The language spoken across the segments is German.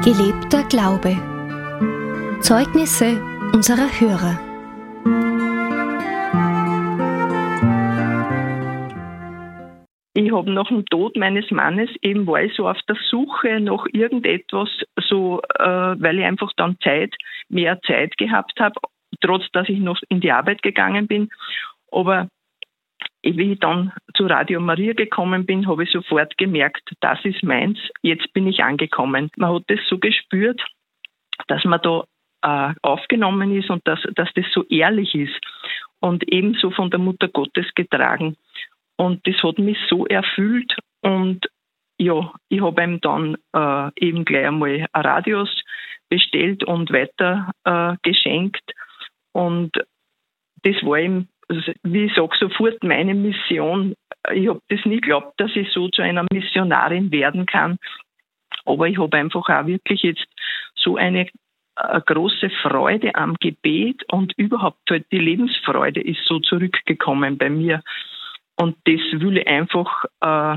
Gelebter Glaube. Zeugnisse unserer Hörer. Ich habe nach dem Tod meines Mannes war ich so auf der Suche nach irgendetwas, weil ich einfach dann mehr Zeit gehabt habe, trotz dass ich noch in die Arbeit gegangen bin. Aber wie ich dann zu Radio Maria gekommen bin, habe ich sofort gemerkt, das ist meins, jetzt bin ich angekommen. Man hat das so gespürt, dass man da aufgenommen ist und dass das so ehrlich ist und ebenso von der Mutter Gottes getragen. Und das hat mich so erfüllt und ja, ich habe ihm dann eben gleich einmal Radios bestellt und weiter geschenkt. Und das war ihm, wie ich sage, sofort meine Mission. Ich habe das nie geglaubt, dass ich so zu einer Missionarin werden kann. Aber ich habe einfach auch wirklich jetzt so eine große Freude am Gebet und überhaupt halt die Lebensfreude ist so zurückgekommen bei mir. Und das will ich einfach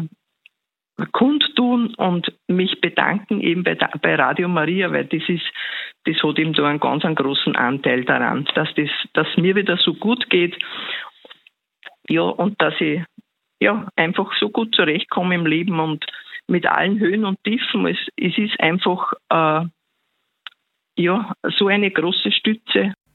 kundtun und mich bedanken eben bei Radio Maria, weil das hat eben da einen großen Anteil daran, dass mir wieder so gut geht, ja, und dass ich ja einfach so gut zurechtkomme im Leben und mit allen Höhen und Tiefen. Es ist einfach so eine große Stütze.